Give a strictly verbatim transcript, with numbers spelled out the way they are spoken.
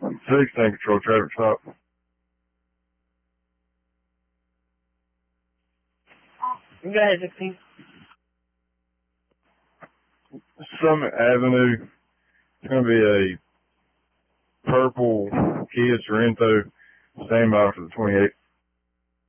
sixteen control traffic stop. Go ahead, sixteen. Summit Avenue. It's going to be a purple Kia Sorento. Stand by for the twenty-eight.